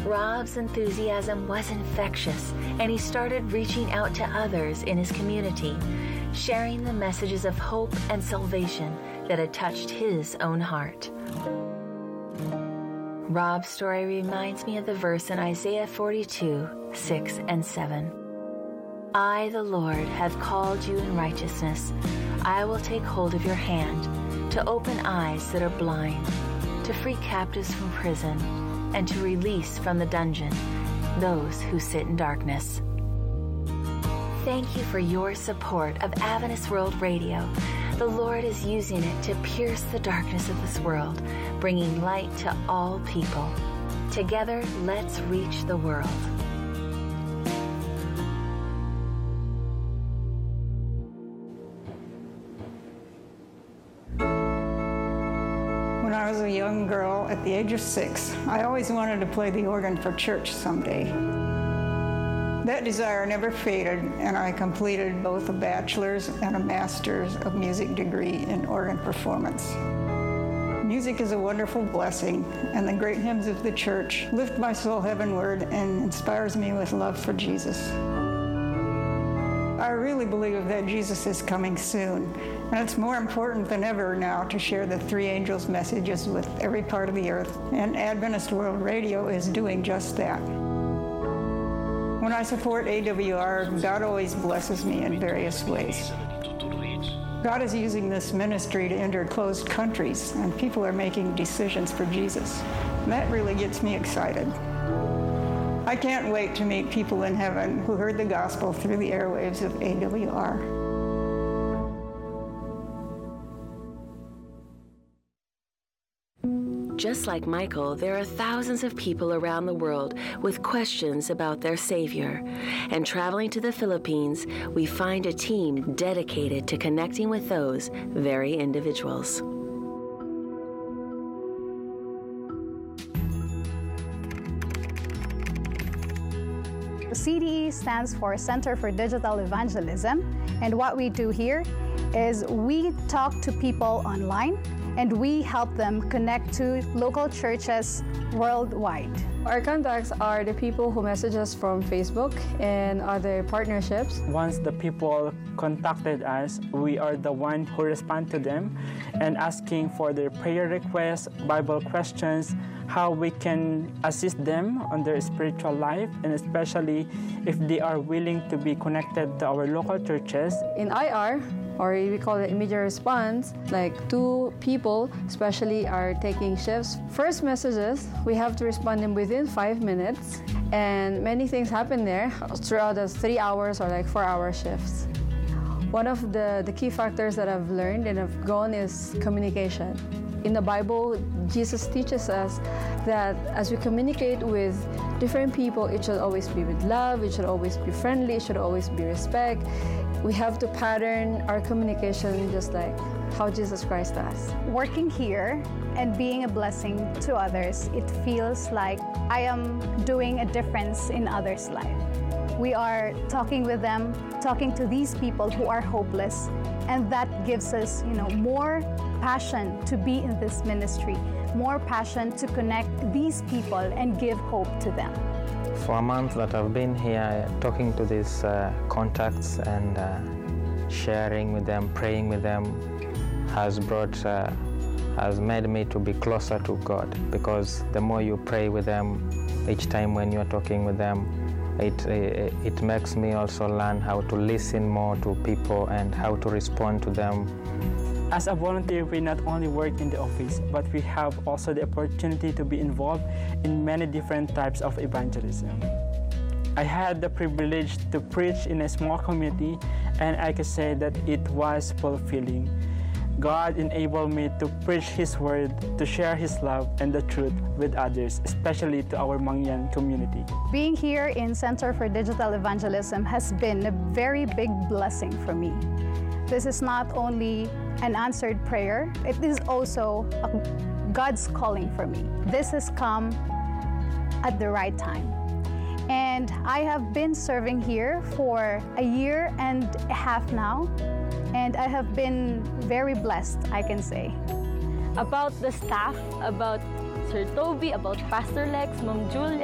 Rob's enthusiasm was infectious, and he started reaching out to others in his community, sharing the messages of hope and salvation that had touched his own heart. Rob's story reminds me of the verse in Isaiah 42:6 and 7. I, the Lord, have called you in righteousness. I will take hold of your hand to open eyes that are blind, to free captives from prison, and to release from the dungeon those who sit in darkness. Thank you for your support of Adventist World Radio. The Lord is using it to pierce the darkness of this world, bringing light to all people. Together, let's reach the world. When I was a young girl, at the age of 6, I always wanted to play the organ for church someday. That desire never faded, and I completed both a bachelor's and a master's of music degree in organ performance. Music is a wonderful blessing, and the great hymns of the church lift my soul heavenward and inspires me with love for Jesus. I really believe that Jesus is coming soon, and it's more important than ever now to share the three angels' messages with every part of the earth, and Adventist World Radio is doing just that. When I support AWR, God always blesses me in various ways. God is using this ministry to enter closed countries, and people are making decisions for Jesus. And that really gets me excited. I can't wait to meet people in heaven who heard the gospel through the airwaves of AWR. Just like Michael, there are thousands of people around the world with questions about their Savior. And traveling to the Philippines, we find a team dedicated to connecting with those very individuals. CDE stands for Center for Digital Evangelism, and what we do here is we talk to people online and we help them connect to local churches worldwide. Our contacts are the people who message us from Facebook and other partnerships. Once the people contacted us, we are the one who respond to them and asking for their prayer requests, Bible questions, how we can assist them on their spiritual life, and especially if they are willing to be connected to our local churches. In IR, or we call it immediate response, like 2 people especially are taking shifts. First messages, we have to respond in within 5 minutes, and many things happen there throughout the 3 hours or like 4-hour shifts. One of the key factors that I've learned and have gone is communication. In the Bible, Jesus teaches us that as we communicate with different people, it should always be with love, it should always be friendly, it should always be respect. We have to pattern our communication just like how Jesus Christ does. Working here and being a blessing to others, it feels like I am doing a difference in others' life. We are talking with them, talking to these people who are hopeless, and that gives us, more passion to be in this ministry, more passion to connect these people and give hope to them. For a month that I've been here, talking to these contacts and sharing with them, praying with them, has made me to be closer to God, because the more you pray with them, each time when you're talking with them, it makes me also learn how to listen more to people and how to respond to them. As a volunteer, we not only work in the office, but we have also the opportunity to be involved in many different types of evangelism. I had the privilege to preach in a small community, and I can say that it was fulfilling. God enabled me to preach His word, to share His love and the truth with others, especially to our Mangyan community. Being here in Center for Digital Evangelism has been a very big blessing for me. This is not only an answered prayer, it is also God's calling for me. This has come at the right time. And I have been serving here for 1.5 years now, and I have been very blessed, I can say. About the staff, about Sir Toby, about Pastor Lex, Ma'am Julia,